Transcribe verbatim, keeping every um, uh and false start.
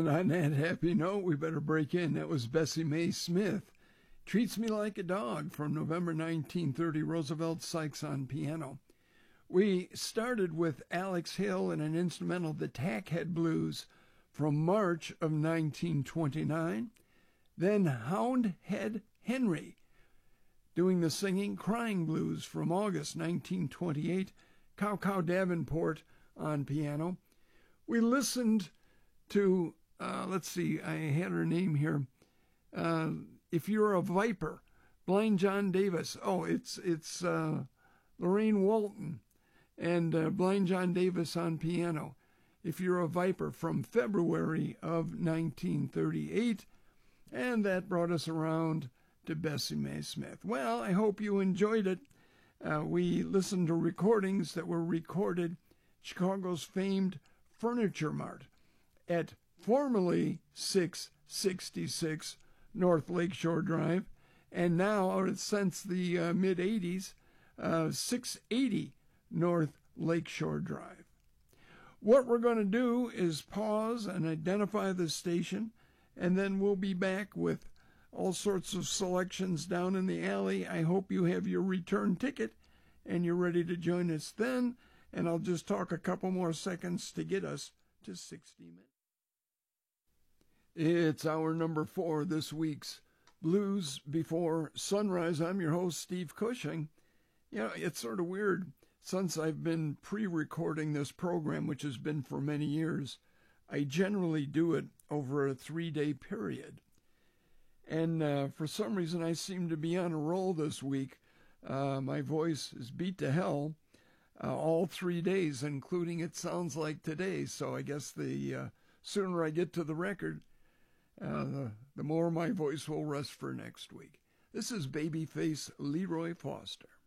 And on that happy note, we better break in. That was Bessie Mae Smith. Treats Me Like a Dog from November nineteen thirty, Roosevelt Sykes on piano. We started with Alex Hill and an instrumental, The Tackhead Blues, from March of nineteen twenty-nine. Then Houndhead Henry doing the singing, Crying Blues, from August nineteen twenty-eight. Cow Cow Davenport on piano. We listened to, uh, let's see, I had her name here. Uh, If You're a Viper, Blind John Davis. Oh, it's it's uh, Lorraine Walton and uh, Blind John Davis on piano. If You're a Viper, from February of nineteen thirty-eight. And that brought us around to Bessie Mae Smith. Well, I hope you enjoyed it. Uh, we listened to recordings that were recorded Chicago's famed Furniture Mart at formerly six sixty-six North Lakeshore Drive, and now, since the uh, mid-eighties, uh, six eighty North Lakeshore Drive. What we're going to do is pause and identify the station, and then we'll be back with all sorts of selections down in the alley. I hope you have your return ticket and you're ready to join us then, and I'll just talk a couple more seconds to get us to sixty minutes. It's hour number four, this week's Blues Before Sunrise. I'm your host, Steve Cushing. You know, it's sort of weird. Since I've been pre-recording this program, which has been for many years, I generally do it over a three-day period. And uh, for some reason, I seem to be on a roll this week. Uh, my voice is beat to hell uh, all three days, including it sounds like today. So I guess the uh, sooner I get to the record, uh, the, the more my voice will rest for next week. This is Babyface Leroy Foster.